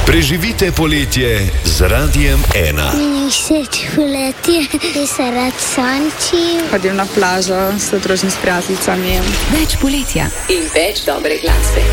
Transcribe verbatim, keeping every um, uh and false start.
Preživite poletje z Radiem ena. Meni všeč poletje, ki se rad sonči. Hodim na plažo s družnim s prijateljicami. Več poletja in več dobre glasbe.